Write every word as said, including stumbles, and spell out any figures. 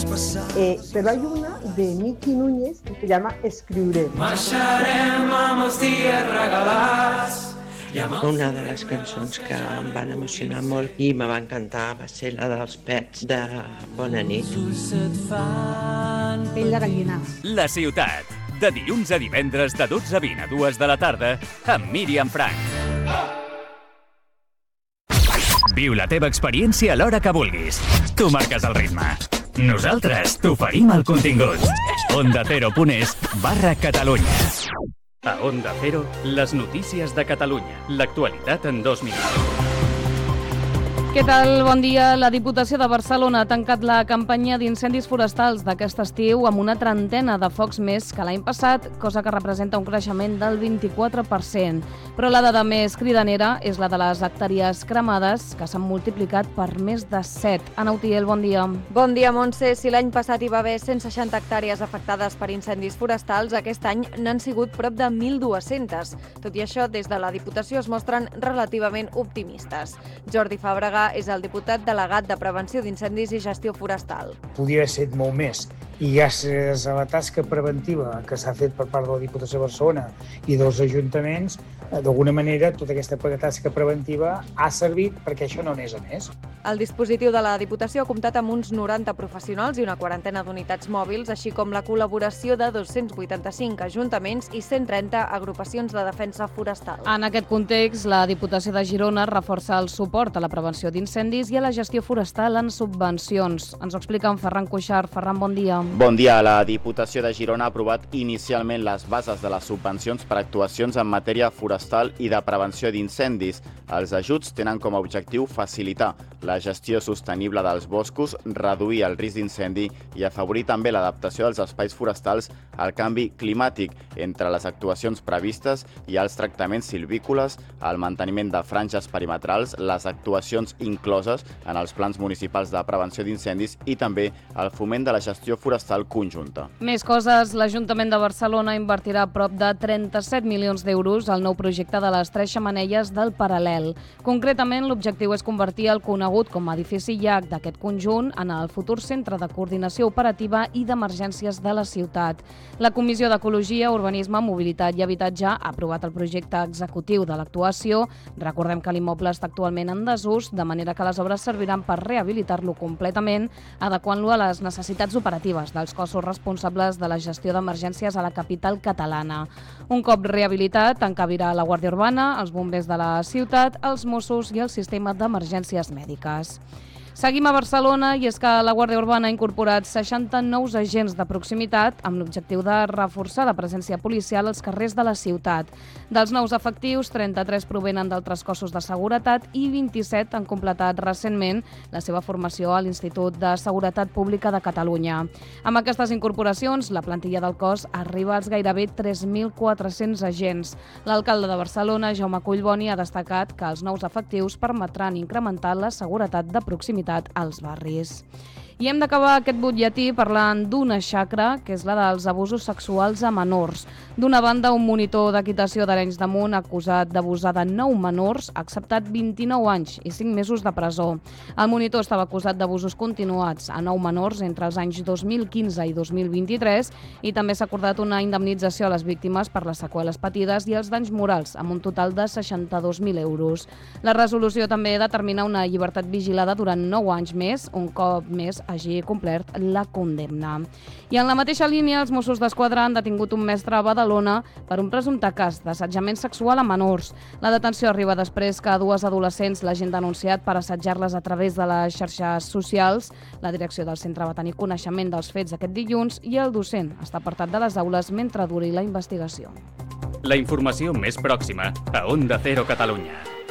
Eh, pero hay una de Miki Núñez que se llama Escriuré. Marxarem amb els dies regalats. Una de les cançons que em van emocionar molt i me va encantar va ser la dels Pets de Bona nit. Pell de gallina. La ciutat, de dilluns a divendres de dotze a vint a dues de la tarda amb Míriam Frank. Viu la teva experiència a l'hora que vulguis. Tu marques el ritme. Nosaltres t'oferim el contingut. Onda Cero punt es barra Catalunya. A Onda Cero, les notícies de Catalunya. L'actualitat en dos minuts. Què tal? Bon dia. La Diputació de Barcelona ha tancat la campanya d'incendis forestals d'aquest estiu amb una trentena de focs més que l'any passat, cosa que representa un creixement del vint-i-quatre per cent. Però la dada més cridanera és la de les hectàrees cremades, que s'han multiplicat per més de set. Ana Utiel, bon dia. Bon dia, Montse. Si l'any passat hi va haver cent seixanta hectàrees afectades per incendis forestals, aquest any n'han sigut prop de mil dues-centes. Tot i això, des de la Diputació es mostren relativament optimistes. Jordi Fàbrega és el diputat delegat de Prevenció d'Incendis i Gestió Forestal. Podria haver set molt més. I gràcies a la tasca preventiva que s'ha fet per part de la Diputació de Barcelona i dels ajuntaments, d'alguna manera, tota aquesta tasca preventiva ha servit perquè això no anés a més. El dispositiu de la Diputació ha comptat amb uns noranta professionals i una quarantena d'unitats mòbils, així com la col·laboració de dos-cents vuitanta-cinc ajuntaments i cent trenta agrupacions de defensa forestal. En aquest context, la Diputació de Girona reforça el suport a la prevenció d'incendis i a la gestió forestal en subvencions. Ens ho explica en Ferran Cuixart. Ferran, bon dia. Bon dia. La Diputació de Girona ha aprovat inicialment les bases de les subvencions per actuacions en matèria forestal i de prevenció d'incendis. Els ajuts tenen com a objectiu facilitar la gestió sostenible dels boscos, reduir el risc d'incendi i afavorir també l'adaptació dels espais forestals al canvi climàtic, entre les actuacions previstes i els tractaments silvícoles, el manteniment de franges perimetrals, les actuacions incloses en els plans municipals de prevenció d'incendis i també el foment de la gestió forestal conjunta. Més coses. L'Ajuntament de Barcelona invertirà prop de trenta-set milions d'euros al nou projecte de les tres xemeneies del Paral·lel. Concretament, l'objectiu és convertir el conegut com a edifici llac d'aquest conjunt en el futur centre de coordinació operativa i d'emergències de la ciutat. La Comissió d'Ecologia, Urbanisme, Mobilitat i Habitatge ha aprovat el projecte executiu de l'actuació. Recordem que l'immoble està actualment en desús, de manera que les obres serviran per rehabilitar-lo completament, adequant-lo a les necessitats operatives dels cossos responsables de la gestió d'emergències a la capital catalana. Un cop rehabilitat, encabirà la Guàrdia Urbana, els bombers de la ciutat, els Mossos i el sistema d'emergències mèdiques. Seguim a Barcelona i és que la Guàrdia Urbana ha incorporat seixanta nous agents de proximitat amb l'objectiu de reforçar la presència policial als carrers de la ciutat. Dels nous efectius, trenta-tres provenen d'altres cossos de seguretat i vint-i-set han completat recentment la seva formació a l'Institut de Seguretat Pública de Catalunya. Amb aquestes incorporacions, la plantilla del cos arriba als gairebé tres mil quatre-cents agents. L'alcalde de Barcelona, Jaume Collboni, ha destacat que els nous efectius permetran incrementar la seguretat de proximitat als barris. I hem d'acabar aquest butlletí parlant d'una xacra, que és la dels abusos sexuals a menors. D'una banda, un monitor d'equitació d'Arenys de Munt acusat d'abusar de nou menors ha acceptat vint-i-nou anys i cinc mesos de presó. El monitor estava acusat d'abusos continuats a nou menors entre els anys dos mil quinze i dos mil vint-i-tres i també s'ha acordat una indemnització a les víctimes per les seqüeles patides i els danys morals, amb un total de seixanta-dos mil euros. La resolució també determina una llibertat vigilada durant nou anys més, un cop més hagi complert la condemna. I en la mateixa línia, els Mossos d'Esquadra han detingut un mestre a Badalona per un presumpte cas d'assetjament sexual a menors. La detenció arriba després que dues adolescents l'hagin denunciat per assetjar-les a través de les xarxes socials. La direcció del centre va tenir coneixement dels fets aquest dilluns i el docent està apartat de les aules mentre duri la investigació. La informació més pròxima a Onda Cero Catalunya.